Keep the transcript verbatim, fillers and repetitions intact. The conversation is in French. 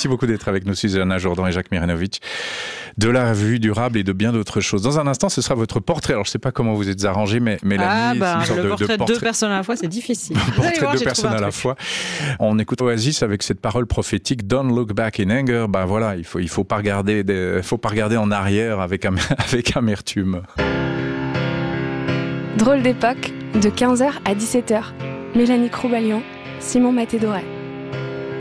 Merci beaucoup d'être avec nous, Susanna Jourdan et Jacques Mirenovic, de la revue Durable et de bien d'autres choses. Dans un instant, ce sera votre portrait. Alors, je ne sais pas comment vous êtes arrangés, mais Mélanie, ah bah, c'est une sorte le de, portrait de de portrait deux personnes à la fois, c'est difficile. portrait voir, de deux personnes à la fois. On écoute Oasis avec cette parole prophétique, Don't look back in anger. Ben voilà, il faut, il faut pas regarder, des, faut pas regarder en arrière avec, am- avec amertume. Drôle d'époque, de quinze heures à dix-sept heures. Mélanie Croubalion, Simon Maté-Doré.